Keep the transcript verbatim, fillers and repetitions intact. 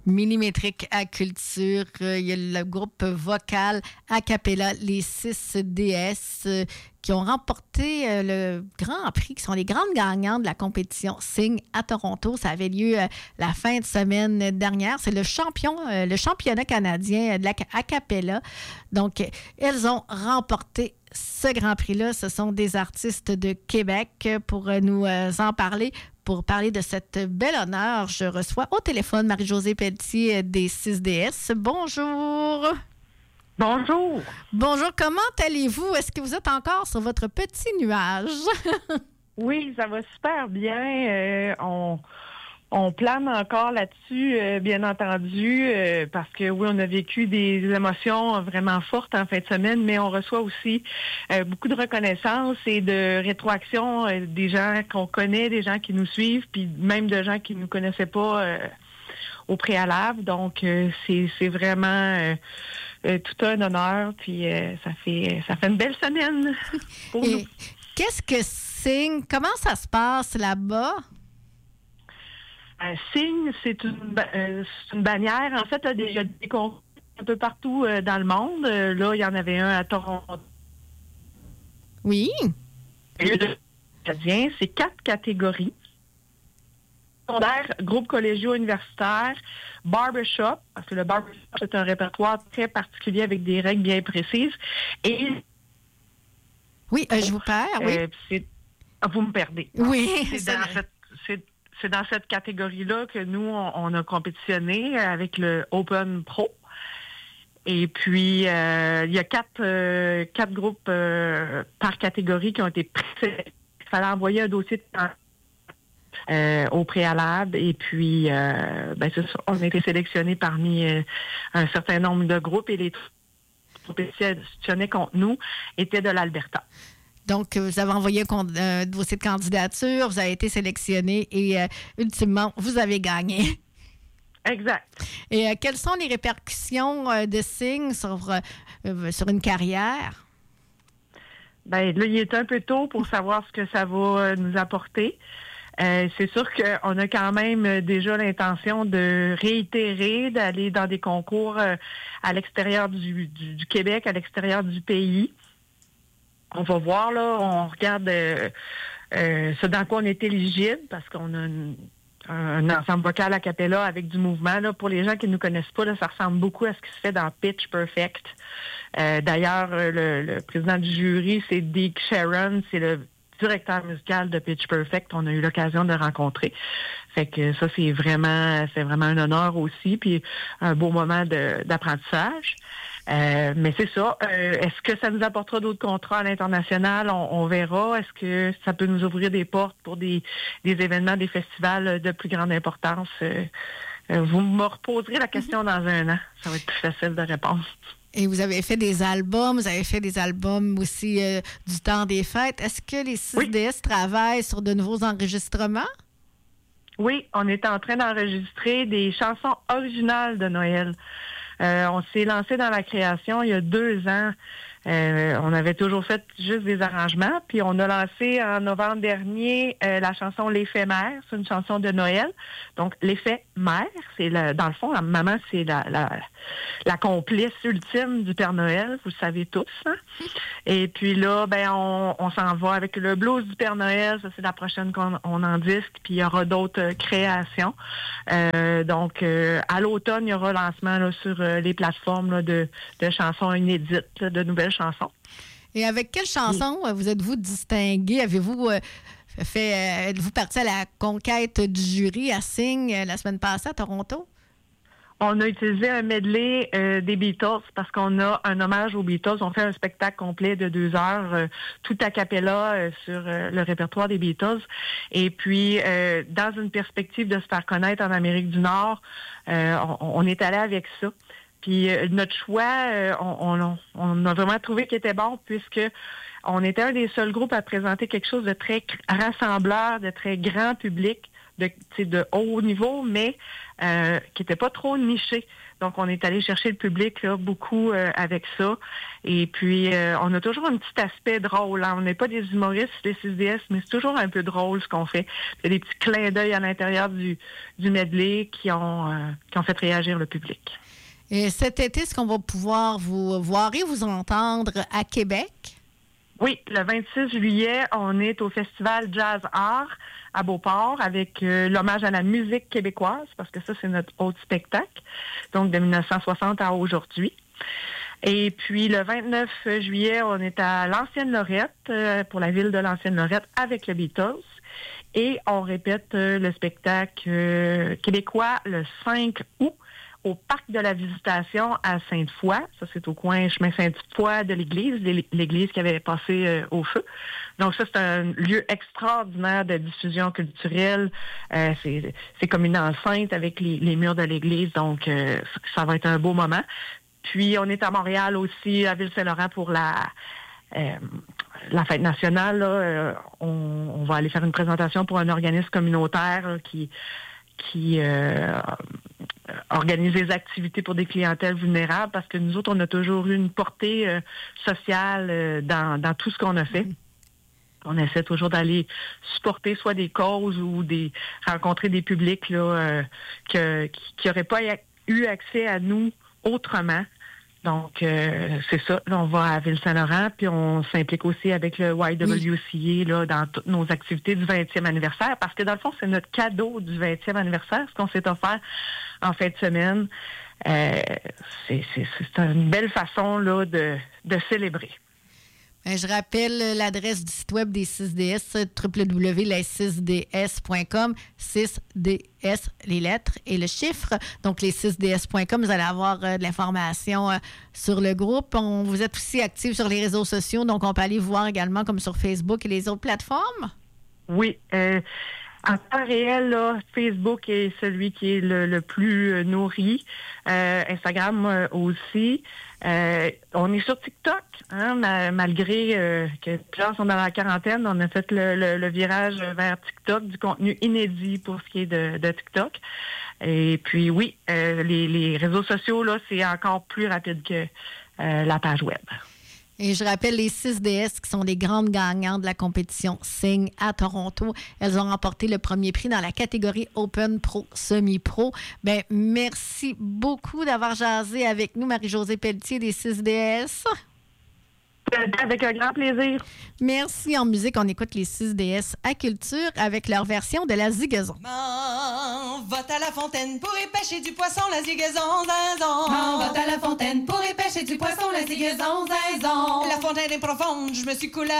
Millimétrique à culture. Euh, il y a le groupe vocal a cappella, les six D S, euh, qui ont remporté euh, le Grand Prix, qui sont les grandes gagnantes de la compétition Sing à Toronto. Ça avait lieu euh, la fin de semaine dernière. C'est le champion, euh, le championnat canadien de la a cappella. Donc, euh, elles ont remporté ce Grand Prix-là. Ce sont des artistes de Québec. Pour euh, nous euh, en parler, pour parler de cette belle honneur, je reçois au téléphone Marie-Josée Pelletier des six D S. Bonjour! Bonjour! Bonjour, comment allez-vous? Est-ce que vous êtes encore sur votre petit nuage? Oui, ça va super bien. Euh, on, on plane encore là-dessus, euh, bien entendu, euh, parce que oui, on a vécu des émotions vraiment fortes en fin de semaine, mais on reçoit aussi euh, beaucoup de reconnaissance et de rétroaction euh, des gens qu'on connaît, des gens qui nous suivent, puis même de gens qui ne nous connaissaient pas euh, au préalable. Donc, euh, c'est, c'est vraiment... Euh, Euh, tout un honneur, puis euh, ça fait ça fait une belle semaine pour Et nous. Qu'est-ce que Sing? Comment ça se passe là-bas? Euh, Sing, c'est une, euh, c'est une bannière. En fait, il y a des concours un peu partout euh, dans le monde. Euh, là, il y en avait un à Toronto. Oui. Et le canadien, c'est quatre catégories. Secondaire, groupe collégiaux universitaire, barbershop, parce que le barbershop, c'est un répertoire très particulier avec des règles bien précises. Et Oui, euh, je vous perds, oui. euh, c'est, ah, vous me perdez. Oui. C'est dans, cette, c'est, c'est dans cette catégorie-là que nous, on, on a compétitionné avec le Open Pro. Et puis, euh, il y a quatre, euh, quatre groupes euh, par catégorie qui ont été pris. Il fallait envoyer un dossier de Euh, au préalable. Et puis, euh, ben, c'est ça, on a été sélectionnés parmi euh, un certain nombre de groupes et les groupes sélectionnés contre nous étaient de l'Alberta. Donc, vous avez envoyé un euh, dossier de candidature, vous avez été sélectionné et, euh, ultimement, vous avez gagné. Exact. Et euh, quelles sont les répercussions euh, de Sing sur, euh, sur une carrière? Ben là, il est un peu tôt pour savoir ce que ça va nous apporter. Euh, c'est sûr qu'on a quand même déjà l'intention de réitérer, d'aller dans des concours euh, à l'extérieur du, du, du Québec, à l'extérieur du pays. On va voir, là, on regarde euh, euh, ce dans quoi on est éligible, parce qu'on a une, un ensemble vocal a cappella avec du mouvement. Là. Pour les gens qui ne nous connaissent pas, là, ça ressemble beaucoup à ce qui se fait dans Pitch Perfect. Euh, d'ailleurs, le, le président du jury, c'est Dick Sharon, c'est le directeur musical de Pitch Perfect. On a eu l'occasion de le rencontrer. Fait que ça, c'est vraiment, c'est vraiment un honneur aussi, puis un beau moment de, d'apprentissage. Euh, mais c'est ça. Euh, est-ce que ça nous apportera d'autres contrats à l'international? On, on verra. Est-ce que ça peut nous ouvrir des portes pour des, des événements, des festivals de plus grande importance? Euh, euh, vous me reposerez la question dans un an. Ça va être plus facile de répondre. Et vous avez fait des albums, vous avez fait des albums aussi euh, du temps des fêtes. Est-ce que les six D S oui. travaillent sur de nouveaux enregistrements? Oui, on est en train d'enregistrer des chansons originales de Noël. Euh, on s'est lancé dans la création il y a deux ans. Euh, on avait toujours fait juste des arrangements, puis on a lancé en novembre dernier euh, la chanson L'Éphémère, c'est une chanson de Noël. Donc, l'effet mère, c'est le, dans le fond, la maman, c'est la, la, la complice ultime du Père Noël, vous le savez tous. Hein? Et puis là, ben on, on s'en va avec le blues du Père Noël, ça c'est la prochaine qu'on on en disque, puis il y aura d'autres euh, créations. Euh, donc, euh, à l'automne, il y aura lancement là, sur euh, les plateformes là, de, de chansons inédites, là, de nouvelles chansons. Et avec quelle chanson oui. vous êtes-vous distingué? Avez-vous euh, fait, euh, êtes-vous parti à la conquête du jury à Sing euh, la semaine passée à Toronto? On a utilisé un medley euh, des Beatles parce qu'on a un hommage aux Beatles. On fait un spectacle complet de deux heures, euh, tout a cappella euh, sur euh, le répertoire des Beatles. Et puis, euh, dans une perspective de se faire connaître en Amérique du Nord, euh, on, on est allé avec ça. Puis euh, notre choix, euh, on, on, on a vraiment trouvé qu'il était bon puisque on était un des seuls groupes à présenter quelque chose de très rassembleur, de très grand public, de, de haut niveau, mais euh, qui n'était pas trop niché. Donc, on est allé chercher le public là, beaucoup euh, avec ça. Et puis, euh, on a toujours un petit aspect drôle. Hein. On n'est pas des humoristes, les six D S, mais c'est toujours un peu drôle ce qu'on fait. Il y a des petits clins d'œil à l'intérieur du, du medley qui ont, euh, qui ont fait réagir le public. Et cet été, est-ce qu'on va pouvoir vous voir et vous entendre à Québec? Oui, le vingt-six juillet, on est au Festival Jazz Art à Beauport avec euh, l'hommage à la musique québécoise, parce que ça, c'est notre autre spectacle, donc de dix-neuf cent soixante à aujourd'hui. Et puis, le vingt-neuf juillet, on est à l'Ancienne-Lorette, euh, pour la ville de l'Ancienne-Lorette, avec le Beatles. Et on répète euh, le spectacle euh, québécois le cinq août au Parc de la Visitation à Sainte-Foy. Ça, c'est au coin chemin Sainte-Foy de l'église, l'église qui avait passé euh, au feu. Donc ça, c'est un lieu extraordinaire de diffusion culturelle. Euh, c'est, c'est comme une enceinte avec les, les murs de l'église. Donc, euh, ça va être un beau moment. Puis, on est à Montréal aussi, à Ville-Saint-Laurent, pour la... Euh, la fête nationale. Là, euh, on, on va aller faire une présentation pour un organisme communautaire là, qui... qui euh, organise des activités pour des clientèles vulnérables, parce que nous autres, on a toujours eu une portée euh, sociale euh, dans, dans tout ce qu'on a fait. On essaie toujours d'aller supporter soit des causes ou des rencontrer des publics là, euh, que, qui n'auraient pas eu accès à nous autrement. Donc, euh, c'est ça. Là, on va à Ville-Saint-Laurent, puis on s'implique aussi avec le Y W C A là, dans toutes nos activités du vingtième anniversaire, parce que dans le fond, c'est notre cadeau du vingtième anniversaire, ce qu'on s'est offert en fin de semaine. Euh, c'est, c'est, c'est une belle façon là, de, de célébrer. Bien, je rappelle l'adresse du site web des six D S, w w w point les six d s point com, six D S, les lettres et le chiffre. Donc, les six D S point com, vous allez avoir euh, de l'information euh, sur le groupe. On, vous êtes aussi actifs sur les réseaux sociaux, donc on peut aller vous voir également comme sur Facebook et les autres plateformes. Oui, euh, en temps réel, là, Facebook est celui qui est le, le plus euh, nourri. Euh, Instagram euh, aussi. Euh, on est sur TikTok, hein, ma, malgré euh, que plusieurs sont dans la quarantaine. On a fait le, le, le virage vers TikTok, du contenu inédit pour ce qui est de, de TikTok. Et puis oui, euh, les, les réseaux sociaux, là, c'est encore plus rapide que euh, la page web. Et je rappelle les six D S qui sont les grandes gagnantes de la compétition Sing à Toronto. Elles ont remporté le premier prix dans la catégorie Open Pro Semi-Pro. Bien, merci beaucoup d'avoir jasé avec nous, Marie-Josée Pelletier des six D S. Avec un grand plaisir. Merci. En musique, on écoute les six D S à Culture avec leur version de la zigaison. Maman, va à la fontaine pour y pêcher du poisson, la zigaison, zinzon. Maman, va à la fontaine pour y pêcher du poisson, la zigaison, zinzon. La fontaine est profonde, je me suis coulé